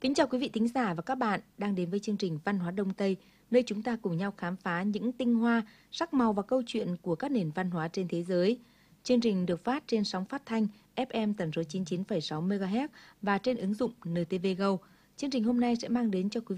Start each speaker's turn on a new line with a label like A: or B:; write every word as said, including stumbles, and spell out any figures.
A: Kính chào quý vị thính giả và các bạn đang đến với chương trình Văn hóa Đông Tây, nơi chúng ta cùng nhau khám phá những tinh hoa, sắc màu và câu chuyện của các nền văn hóa trên thế giới. Chương trình được phát trên sóng phát thanh ép em tần số chín mươi chín phẩy sáu mê ga héc và trên ứng dụng en tê vê Go. Chương trình hôm nay sẽ mang đến cho quý vị